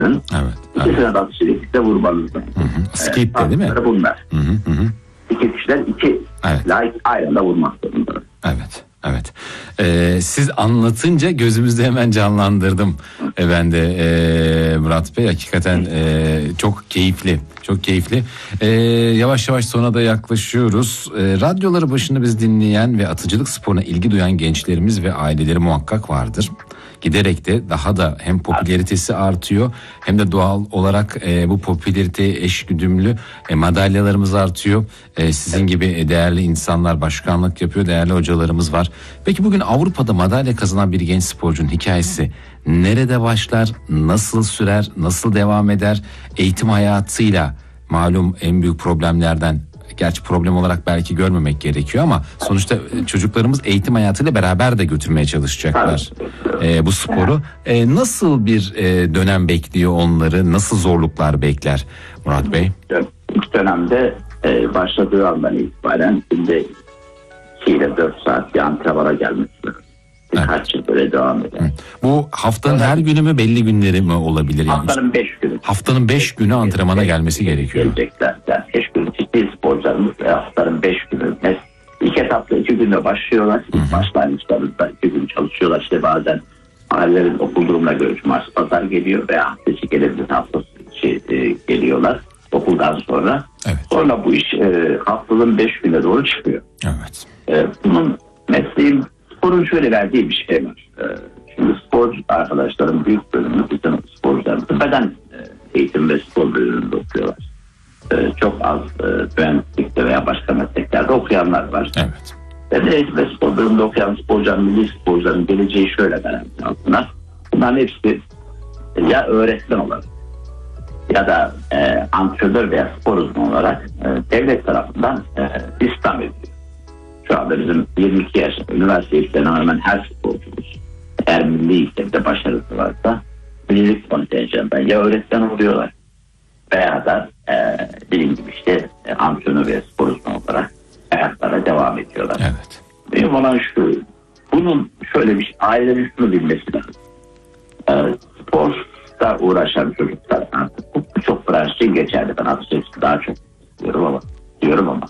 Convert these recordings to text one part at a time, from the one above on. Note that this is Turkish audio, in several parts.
atışın. İkisine de atış birlikte vurmanız lazım. Skip de değil mi? Bunlar. İki kişiler aynı anda vurmak zorunda. Evet. Siz anlatınca gözümüzde hemen canlandırdım. Ben de Murat Bey hakikaten çok keyifli. Çok keyifli. Yavaş yavaş sona da yaklaşıyoruz. Radyoları başında biz dinleyen ve atıcılık sporuna ilgi duyan gençlerimiz ve aileleri muhakkak vardır. Giderek de daha da hem popülaritesi artıyor hem de doğal olarak bu popülariteye eşgüdümlü madalyalarımız artıyor. Sizin gibi değerli insanlar başkanlık yapıyor, değerli hocalarımız var. Peki bugün Avrupa'da madalya kazanan bir genç sporcunun hikayesi nerede başlar, nasıl sürer, nasıl devam eder? Eğitim hayatıyla malum en büyük problemlerden, gerçi problem olarak belki görmemek gerekiyor ama sonuçta çocuklarımız eğitim hayatıyla beraber de götürmeye çalışacaklar bu sporu. Nasıl bir dönem bekliyor onları? Nasıl zorluklar bekler Murat Bey? İlk dönemde başladığı andan itibaren günde 2 ile 4 saat bir antrenmana gelmesi lazım. Birkaç yıl böyle devam eder. Bu haftanın her günü mü, belli günleri mi olabilir? Haftanın 5 günü. Haftanın 5 günü antrenmana gelmesi gerekiyor. Gelecekler. Yani 5 gün ciddi sporcularımız haftanın 5 günü. İlk etapta 2 günde başlıyorlar. İlk başlangıçlarında 2 gün çalışıyorlar. İşte bazen ailelerin okul durumuna göre cumartesi pazar geliyor veya haftası gelebilir, haftası geliyorlar okuldan sonra. Evet. Sonra bu iş haftanın 5 güne doğru çıkıyor. Evet. Bunun mesleğin, sporun şöyle verdiği bir şey var. Şimdi sporcu arkadaşlarım büyük bölümünü bizim sporcularımız beden eğitim ve spor bölümünde okuyorlar. Çok az mühendislikte veya başka mesleklerde okuyanlar var. Evet. Beden eğitim ve spor bölümünde okuyan sporcuların, milli sporcuların geleceği şöyle garanti altında. Bunların hepsi ya öğretmen olarak ya da antrenör veya spor uzmanı olarak devlet tarafından istihdam ediliyor. Şu anda bizim 22 yaş üniversite eğitimlerine hemen her sporcumuz eğer milli eğitimde başarısı varsa millilik kontenjanından ya öğretmen oluyorlar veya da dediğim gibi işte antrenör ve spor uzmanı olarak hayatlara devam ediyorlar. Evet. Benim olan şu, bunun şöyle bir şey, ailelerin şunu bilmesi lazım. Sporla uğraşan çocuklar artık bu çok branş için geçerli. Ben atışın daha çok diyorum ama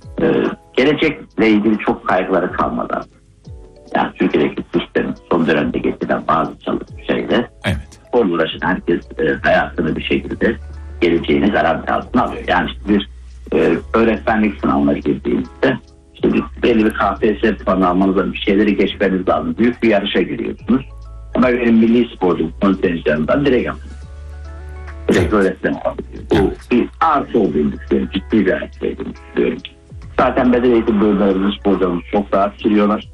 gelecekle ilgili çok kaygıları kalmadan, yani Türkiye'deki sistemin son dönemde getirilen bazı şeyler, sporla uğraşan herkes hayatını bir şekilde geleceğini garanti altına alıyor. Yani işte bir öğretmenlik sınavına girdiğinizde işte belli bir KPSS puanı almanızda bir şeyleri geçmeniz lazım. Büyük bir yarışa giriyorsunuz. Ama benim milli sporcu kontenjanından direkt yapıyorum. Direkt öğretmen olabiliyor. Bu bir artı olduğunu düşünüyorum. Ciddi bir artı olduğunu düşünüyorum. Zaten beden eğitim bölümlerimiz sporcularımız çok rahat sürüyorlar.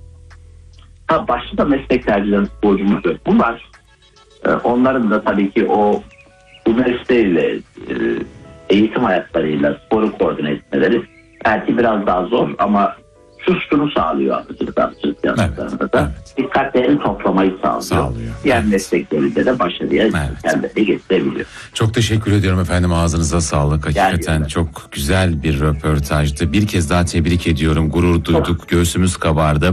Başta da meslek tercihleri sporcumuz yok. Bunlar onların da tabii ki o üniversiteyle eğitim hayatlarıyla sporu koordine etmeleri belki biraz daha zor ama şunu sağlıyor atıcılık yanlarında da dikkatlerini toplamayı sağlıyor. Diğer mesleklerinde de başarıya kendileri getirebiliyor. Çok teşekkür ediyorum efendim, ağzınıza sağlık. Hakikaten çok güzel bir röportajdı. Bir kez daha tebrik ediyorum. Gurur duyduk. Göğsümüz kabardı.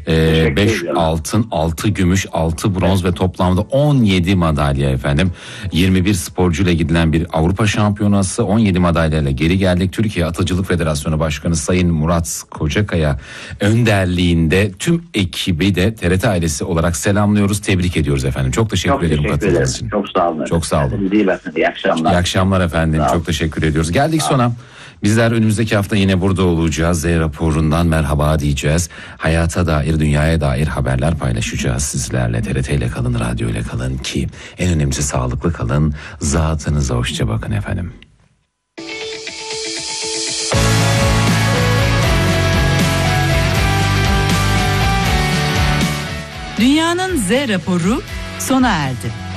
5 altın, 6 gümüş, 6 bronz ve toplamda 17 madalya efendim. 21 sporcuyla gidilen bir Avrupa Şampiyonası, 17 madalyayla geri geldik. Türkiye Atıcılık Federasyonu Başkanı Sayın Murat Kocakaya önderliğinde tüm ekibi de TRT ailesi olarak selamlıyoruz, tebrik ediyoruz efendim. Çok teşekkür ederim katıldığınız için. Çok sağ olun. Çok sağ olun. İyi akşamlar. İyi akşamlar efendim. Çok teşekkür ediyoruz. Geldik sona. Bizler önümüzdeki hafta yine burada olacağız. Z raporundan merhaba diyeceğiz. Hayata dair, dünyaya dair haberler paylaşacağız sizlerle. TRT ile kalın, radyo ile kalın ki en önemlisi sağlıklı kalın. Zatınıza hoşça bakın efendim. Dünyanın Z raporu sona erdi.